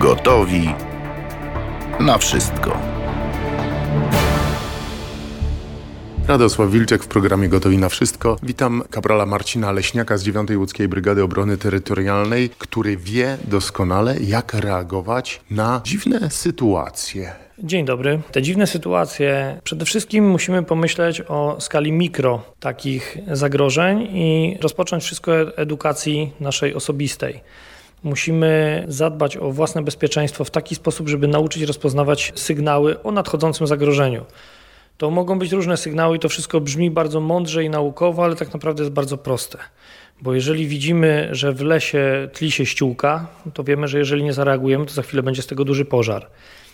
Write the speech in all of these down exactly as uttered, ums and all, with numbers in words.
Gotowi na wszystko. Radosław Wilczek w programie Gotowi na wszystko. Witam kaprala Marcina Leśniaka z dziewiątej Łódzkiej Brygady Obrony Terytorialnej, który wie doskonale, jak reagować na dziwne sytuacje. Dzień dobry. Te dziwne sytuacje, przede wszystkim musimy pomyśleć o skali mikro takich zagrożeń i rozpocząć wszystko od edukacji naszej osobistej. Musimy zadbać o własne bezpieczeństwo w taki sposób, żeby nauczyć rozpoznawać sygnały o nadchodzącym zagrożeniu. To mogą być różne sygnały i to wszystko brzmi bardzo mądrze i naukowo, ale tak naprawdę jest bardzo proste. Bo jeżeli widzimy, że w lesie tli się ściółka, to wiemy, że jeżeli nie zareagujemy, to za chwilę będzie z tego duży pożar.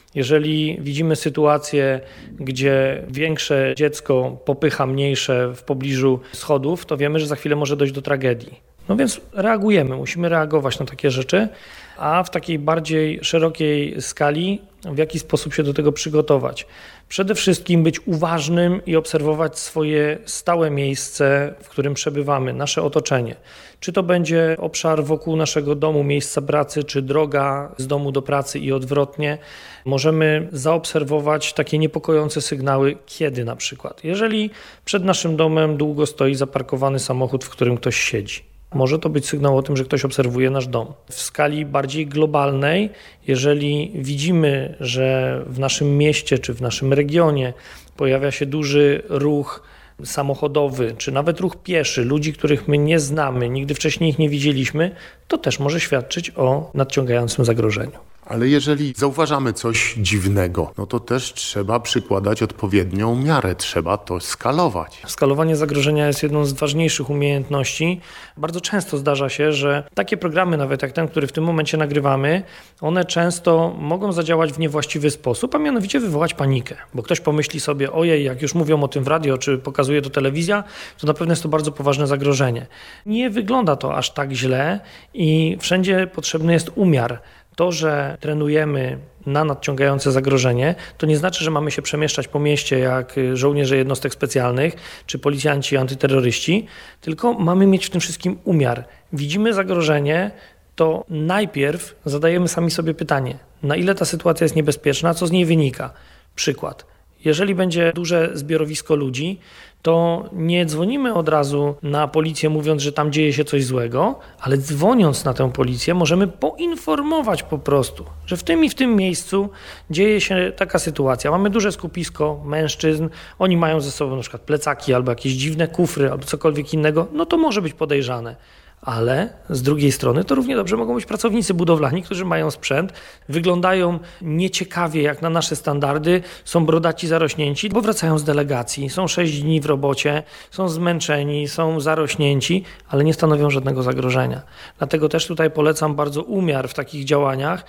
Jeżeli widzimy sytuację, gdzie większe dziecko popycha mniejsze w pobliżu schodów, to wiemy, że za chwilę może dojść do tragedii. No więc reagujemy, musimy reagować na takie rzeczy, a w takiej bardziej szerokiej skali w jaki sposób się do tego przygotować. Przede wszystkim być uważnym i obserwować swoje stałe miejsce, w którym przebywamy, nasze otoczenie. Czy to będzie obszar wokół naszego domu, miejsca pracy, czy droga z domu do pracy i odwrotnie. Możemy zaobserwować takie niepokojące sygnały, kiedy na przykład. Jeżeli przed naszym domem długo stoi zaparkowany samochód, w którym ktoś siedzi. Może to być sygnał o tym, że ktoś obserwuje nasz dom. W skali bardziej globalnej, jeżeli widzimy, że w naszym mieście czy w naszym regionie pojawia się duży ruch samochodowy, czy nawet ruch pieszy, ludzi, których my nie znamy, nigdy wcześniej ich nie widzieliśmy, to też może świadczyć o nadciągającym zagrożeniu. Ale jeżeli zauważamy coś dziwnego, no to też trzeba przykładać odpowiednią miarę, trzeba to skalować. Skalowanie zagrożenia jest jedną z ważniejszych umiejętności. Bardzo często zdarza się, że takie programy, nawet jak ten, który w tym momencie nagrywamy, one często mogą zadziałać w niewłaściwy sposób, a mianowicie wywołać panikę. Bo ktoś pomyśli sobie, ojej, jak już mówią o tym w radio, czy pokazuje to telewizja, to na pewno jest to bardzo poważne zagrożenie. Nie wygląda to aż tak źle i wszędzie potrzebny jest umiar. To, że trenujemy na nadciągające zagrożenie, to nie znaczy, że mamy się przemieszczać po mieście jak żołnierze jednostek specjalnych czy policjanci antyterroryści, tylko mamy mieć w tym wszystkim umiar. Widzimy zagrożenie, to najpierw zadajemy sami sobie pytanie, na ile ta sytuacja jest niebezpieczna, co z niej wynika. Przykład. Jeżeli będzie duże zbiorowisko ludzi, to nie dzwonimy od razu na policję mówiąc, że tam dzieje się coś złego, ale dzwoniąc na tę policję możemy poinformować po prostu, że w tym i w tym miejscu dzieje się taka sytuacja. Mamy duże skupisko mężczyzn, oni mają ze sobą na przykład plecaki albo jakieś dziwne kufry albo cokolwiek innego, no to może być podejrzane. Ale z drugiej strony to równie dobrze mogą być pracownicy budowlani, którzy mają sprzęt, wyglądają nieciekawie jak na nasze standardy, są brodaci, zarośnięci, bo wracają z delegacji, są sześć dni w robocie, są zmęczeni, są zarośnięci, ale nie stanowią żadnego zagrożenia. Dlatego też tutaj polecam bardzo umiar w takich działaniach,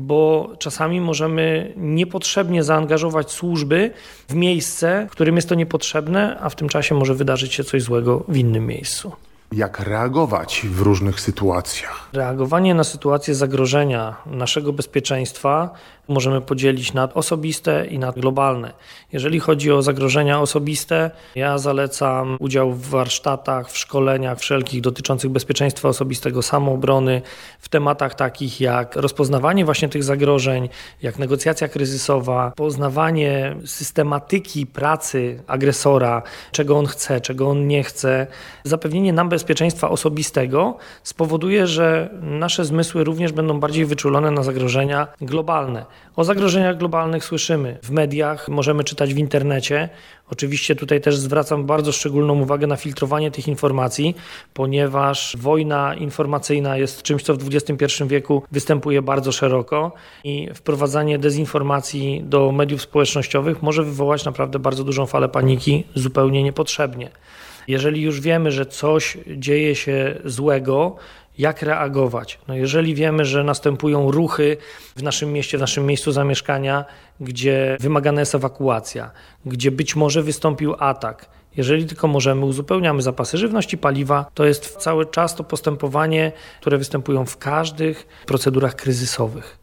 bo czasami możemy niepotrzebnie zaangażować służby w miejsce, w którym jest to niepotrzebne, a w tym czasie może wydarzyć się coś złego w innym miejscu. Jak reagować w różnych sytuacjach? Reagowanie na sytuacje zagrożenia naszego bezpieczeństwa możemy podzielić na osobiste i na globalne. Jeżeli chodzi o zagrożenia osobiste, ja zalecam udział w warsztatach, w szkoleniach wszelkich dotyczących bezpieczeństwa osobistego, samoobrony, w tematach takich jak rozpoznawanie właśnie tych zagrożeń, jak negocjacja kryzysowa, poznawanie systematyki pracy agresora, czego on chce, czego on nie chce. Zapewnienie nam bezpieczeństwa osobistego spowoduje, że nasze zmysły również będą bardziej wyczulone na zagrożenia globalne. O zagrożeniach globalnych słyszymy w mediach, możemy czytać w internecie. Oczywiście tutaj też zwracam bardzo szczególną uwagę na filtrowanie tych informacji, ponieważ wojna informacyjna jest czymś, co w dwudziestym pierwszym wieku występuje bardzo szeroko i wprowadzanie dezinformacji do mediów społecznościowych może wywołać naprawdę bardzo dużą falę paniki zupełnie niepotrzebnie. Jeżeli już wiemy, że coś dzieje się złego, jak reagować? No jeżeli wiemy, że następują ruchy w naszym mieście, w naszym miejscu zamieszkania, gdzie wymagana jest ewakuacja, gdzie być może wystąpił atak, jeżeli tylko możemy, uzupełniamy zapasy żywności, paliwa, to jest cały czas to postępowanie, które występują w każdych procedurach kryzysowych.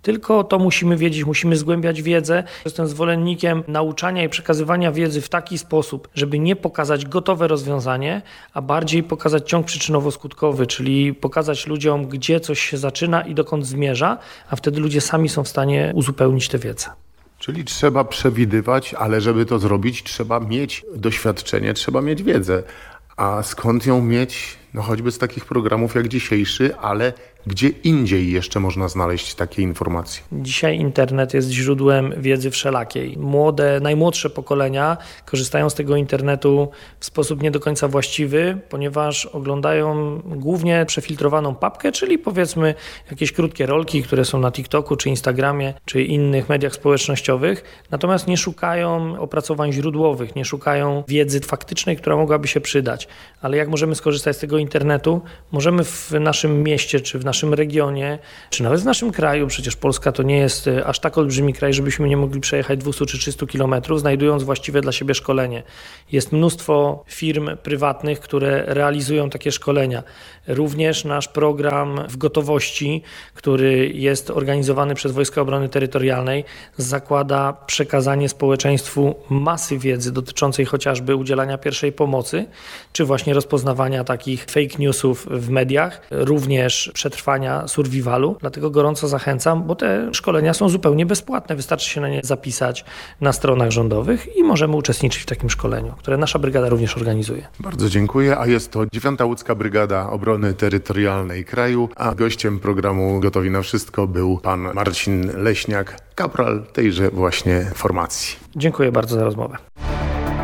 Tylko to musimy wiedzieć, musimy zgłębiać wiedzę. Jestem zwolennikiem nauczania i przekazywania wiedzy w taki sposób, żeby nie pokazać gotowe rozwiązanie, a bardziej pokazać ciąg przyczynowo-skutkowy, czyli pokazać ludziom, gdzie coś się zaczyna i dokąd zmierza, a wtedy ludzie sami są w stanie uzupełnić tę wiedzę. Czyli trzeba przewidywać, ale żeby to zrobić, trzeba mieć doświadczenie, trzeba mieć wiedzę. A skąd ją mieć? No choćby z takich programów jak dzisiejszy, ale gdzie indziej jeszcze można znaleźć takie informacje? Dzisiaj internet jest źródłem wiedzy wszelakiej. Młode, najmłodsze pokolenia korzystają z tego internetu w sposób nie do końca właściwy, ponieważ oglądają głównie przefiltrowaną papkę, czyli powiedzmy jakieś krótkie rolki, które są na TikToku, czy Instagramie, czy innych mediach społecznościowych, natomiast nie szukają opracowań źródłowych, nie szukają wiedzy faktycznej, która mogłaby się przydać. Ale jak możemy skorzystać z tego internetu? Możemy w naszym mieście, czy w naszym regionie, czy nawet w naszym kraju, przecież Polska to nie jest aż tak olbrzymi kraj, żebyśmy nie mogli przejechać dwieście czy trzysta kilometrów, znajdując właściwe dla siebie szkolenie. Jest mnóstwo firm prywatnych, które realizują takie szkolenia. Również nasz program w gotowości, który jest organizowany przez Wojska Obrony Terytorialnej, zakłada przekazanie społeczeństwu masy wiedzy dotyczącej chociażby udzielania pierwszej pomocy, czy właśnie rozpoznawania takich fake newsów w mediach, również przetrwania survivalu. Dlatego gorąco zachęcam, bo te szkolenia są zupełnie bezpłatne. Wystarczy się na nie zapisać na stronach rządowych i możemy uczestniczyć w takim szkoleniu, które nasza brygada również organizuje. Bardzo dziękuję, a jest to dziewiąta Łódzka Brygada Obrony Terytorialnej kraju, a gościem programu Gotowi na Wszystko był pan Marcin Leśniak, kapral tejże właśnie formacji. Dziękuję bardzo za rozmowę.